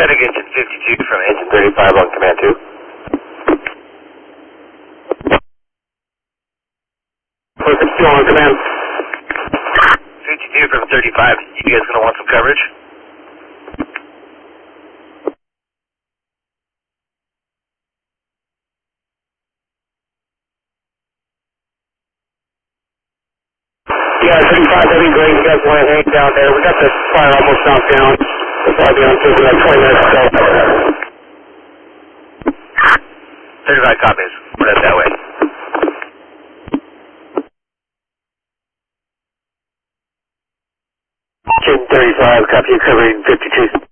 Static engine 52 from engine 35 on command 2. Still on command. 52 from 35, you guys going to want some coverage? Yeah, 35, that'd be great. You guys want to hang down there. We got the fire almost knocked down. We'll probably be on to like 20 minutes or so. 35 copies. We're headed that way. Engine 35, copy you covering 52.